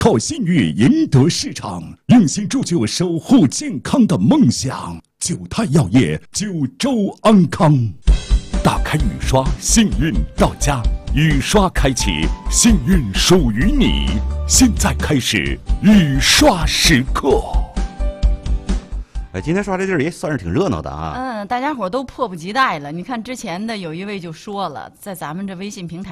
靠信誉赢得市场，用心铸就守护健康的梦想。九泰药业，九州安康。打开雨刷，幸运到家。雨刷开启，幸运属于你。现在开始雨刷时刻。 今天刷这地儿也算是挺热闹的啊。 大家伙都迫不及待了。你看之前的有一位就说了，在咱们这微信平台